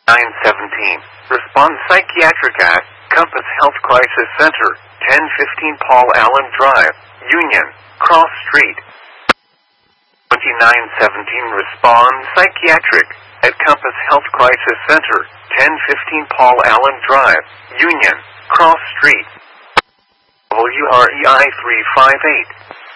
917. Respond Psychiatric at Compass Health Crisis Center, 1015 Paul Allen Drive, Union, Cross Street. 2917. Respond Psychiatric at Compass Health Crisis Center, 1015 Paul Allen Drive, Union, Cross Street. WREI 358.